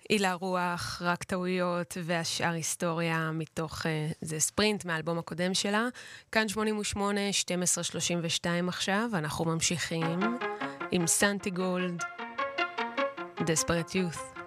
אילה רוח, רק טעויות והשאר היסטוריה מתוך זה ספרינט מהאלבום הקודם שלה. כאן 88, 12:32 עכשיו, אנחנו ממשיכים עם סנטי גולד, Desperate Youth.